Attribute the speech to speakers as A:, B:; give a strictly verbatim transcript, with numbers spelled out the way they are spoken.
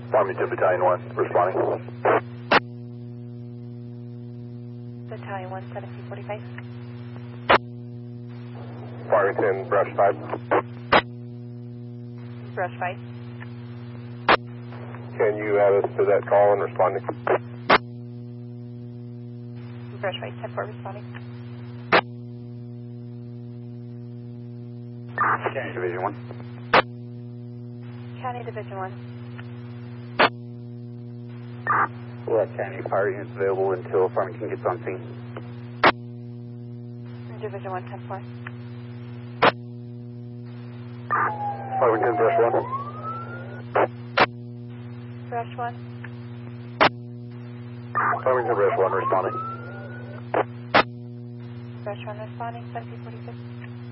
A: Farmington Battalion one, responding.
B: Battalion one, seventeen forty-five.
A: Farmington, brush five.
B: Brush five.
A: Can you add us to that call and responding?
B: Brush five, ten four responding.
A: County Division one.
B: County Division one.
A: Left County, fire units available until Farmington gets on scene.
B: Division one, ten four.
A: Farmington, brush one.
B: Brush one.
A: Farmington, brush one, responding.
B: Brush one responding, seventeen forty-six.